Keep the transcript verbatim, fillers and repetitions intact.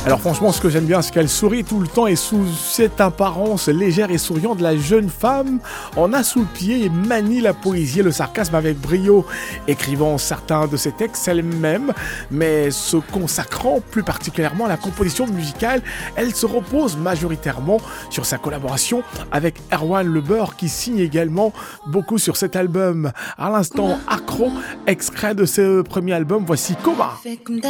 Alors franchement, ce que j'aime bien, c'est qu'elle sourit tout le temps et sous cette apparence légère et souriante de la jeune femme, en a sous le pied et manie la poésie et le sarcasme avec brio, écrivant certains de ses textes elle-même, mais se consacrant plus particulièrement à la composition musicale. Elle se repose majoritairement sur sa collaboration avec Erwan Le Beurre, qui signe également beaucoup sur cet album. À l'instant, Accro, extrait de ce premier album, voici Coma.